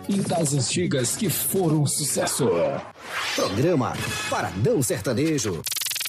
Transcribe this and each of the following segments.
e das antigas que foram sucesso. Programa Paradão Sertanejo.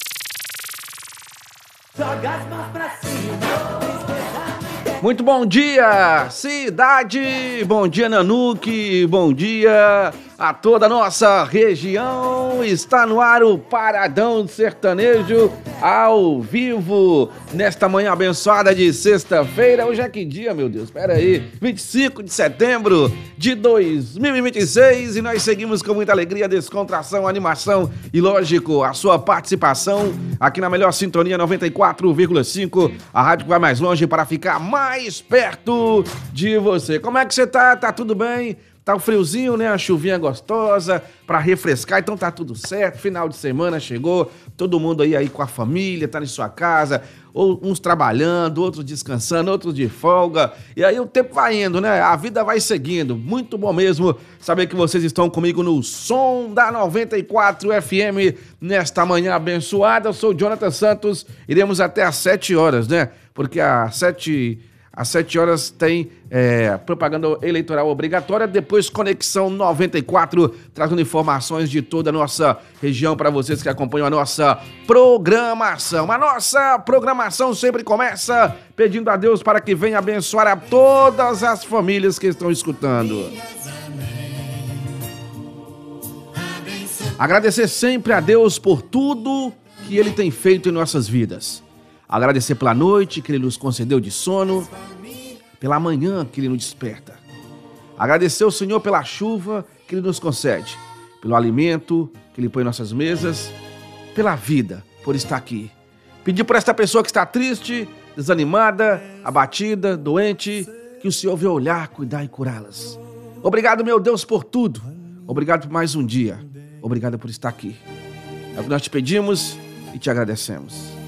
Joga as mãos pra cima. Muito bom dia, cidade! Bom dia, Nanuque! Bom dia a toda a nossa região! Está no ar o Paradão Sertanejo ao vivo nesta manhã abençoada de sexta-feira. Hoje é que dia, meu Deus? Espera aí, 25 de setembro de 2026 e nós seguimos com muita alegria, descontração, animação e, lógico, a sua participação aqui na melhor sintonia 94,5, a rádio que vai mais longe para ficar mais perto de você. Como é que você tá? Tá tudo bem? Tá o friozinho, né? A chuvinha gostosa para refrescar, então tá tudo certo. Final de semana chegou, todo mundo aí com a família, tá em sua casa, ou uns trabalhando, outros descansando, outros de folga. E aí o tempo vai indo, né? A vida vai seguindo. Muito bom mesmo saber que vocês estão comigo no som da 94 FM nesta manhã abençoada. Eu sou o Jonathan Santos, iremos até às 7 horas, né? Porque às 7 horas tem propaganda eleitoral obrigatória, depois Conexão 94, trazendo informações de toda a nossa região para vocês que acompanham a nossa programação. A nossa programação sempre começa pedindo a Deus para que venha abençoar a todas as famílias que estão escutando. Agradecer sempre a Deus por tudo que Ele tem feito em nossas vidas. Agradecer pela noite que Ele nos concedeu de sono, pela manhã que Ele nos desperta. Agradecer ao Senhor pela chuva que Ele nos concede, pelo alimento que Ele põe em nossas mesas, pela vida, por estar aqui. Pedir por esta pessoa que está triste, desanimada, abatida, doente, que o Senhor venha olhar, cuidar e curá-las. Obrigado, meu Deus, por tudo. Obrigado por mais um dia. Obrigado por estar aqui. É o que nós te pedimos e te agradecemos.